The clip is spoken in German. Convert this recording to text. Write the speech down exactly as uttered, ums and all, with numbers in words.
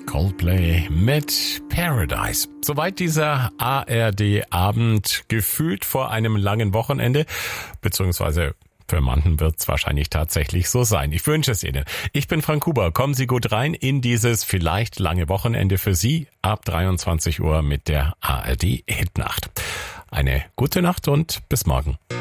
Coldplay mit Paradise. Soweit dieser A R D-Abend, gefühlt vor einem langen Wochenende, beziehungsweise für manchen wird es wahrscheinlich tatsächlich so sein. Ich wünsche es Ihnen. Ich bin Frank Huber. Kommen Sie gut rein in dieses vielleicht lange Wochenende für Sie ab dreiundzwanzig Uhr mit der A R D Hitnacht. Eine gute Nacht und bis morgen.